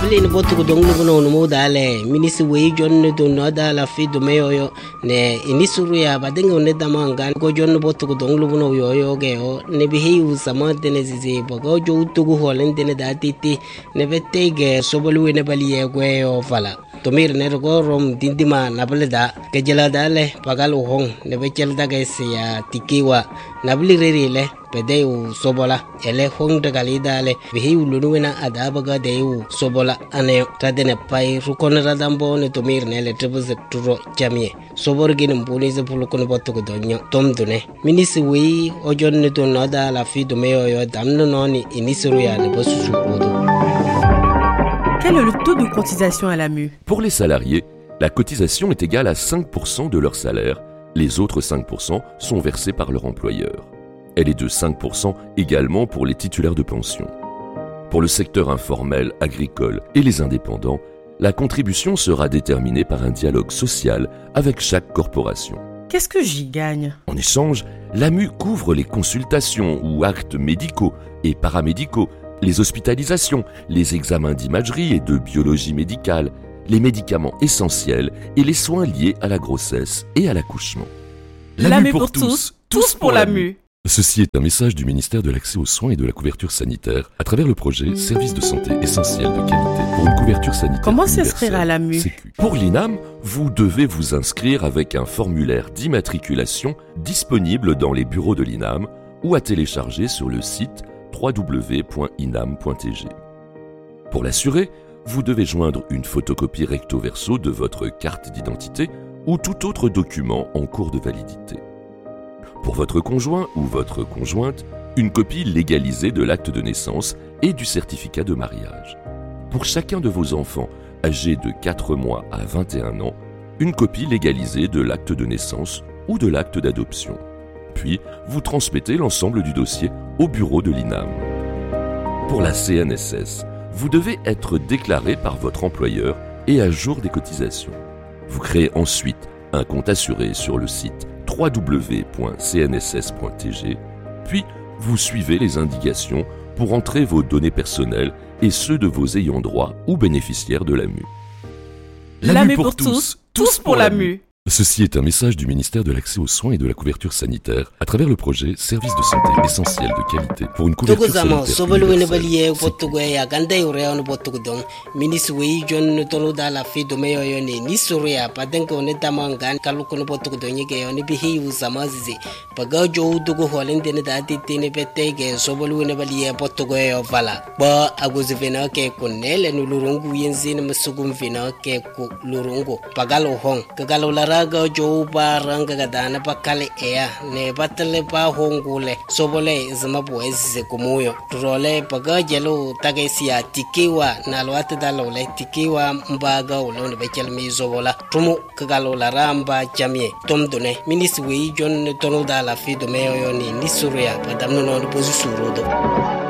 Nabili ni botu kudongu kuna unumu dale minisi wei jonne do noda la fi do meyo ne inisuru ya badenga uneda manga ko jonne botu kudongu kuna uyo geo ne bihi usama dene zizi bogo jo utugu holen dene datiti ne betege sobolu ne baliye gweyo fala tomir ne go rom dindima nabale da kejela dale pagal uhong ne bechel da ya tikiwa nabili rerile pedeu sobola ele hong de galidale bihi ulunuena adabaga deu sobola ane tadene pai rukon radambo ne tomir ne le tribuze turo jamie sobor gin mbuni ze pulukon botu donyo tomdune minisi wi ojon ne to nada la fi do meyo yo damno noni inisuru ya ne bosusu kodo. Quel est le taux de cotisation à la MU? Pour les salariés, la cotisation est égale à 5% de leur salaire. Les autres 5% sont versés par leur employeur. Elle est de 5% également pour les titulaires de pension. Pour le secteur informel, agricole et les indépendants, la contribution sera déterminée par un dialogue social avec chaque corporation. Qu'est-ce que j'y gagne? En échange, l'AMU couvre les consultations ou actes médicaux et paramédicaux, les hospitalisations, les examens d'imagerie et de biologie médicale, les médicaments essentiels et les soins liés à la grossesse et à l'accouchement. L'AMU pour tous, tous pour l'AMU. Ceci est un message du ministère de l'Accès aux soins et de la couverture sanitaire à travers le projet Service de santé essentiel de qualité pour une couverture sanitaire. Comment s'inscrire à l'AMU? Pour l'INAM, vous devez vous inscrire avec un formulaire d'immatriculation disponible dans les bureaux de l'INAM ou à télécharger sur le site www.inam.tg. Pour l'assurer, vous devez joindre une photocopie recto verso de votre carte d'identité ou tout autre document en cours de validité. Pour votre conjoint ou votre conjointe, une copie légalisée de l'acte de naissance et du certificat de mariage. Pour chacun de vos enfants âgés de 4 mois à 21 ans, une copie légalisée de l'acte de naissance ou de l'acte d'adoption. Puis, vous transmettez l'ensemble du dossier au bureau de l'INAM. Pour la CNSS, vous devez être déclaré par votre employeur et à jour des cotisations. Vous créez ensuite un compte assuré sur le site www.cnss.tg, puis vous suivez les indications pour entrer vos données personnelles et ceux de vos ayants droit ou bénéficiaires de l'AMU. L'AMU pour tous, tous pour l'AMU. Ceci est un message du ministère de l'Accès aux soins et de la couverture sanitaire à travers le projet Service de santé essentiel de qualité pour une couverture sanitaire universelle. raga jo baranga gadana bakale ea ne batale pa hongule sobole zama boezi kumuyo trole paga jelo tagesia tikiwa na lwate dalole tikiwa mbaga ulone bekel mizobola tumu kagalo la ramba jamie tomdone minisi wi jon tono dala fi do meyo ni nisuria padamno no bozu surodo.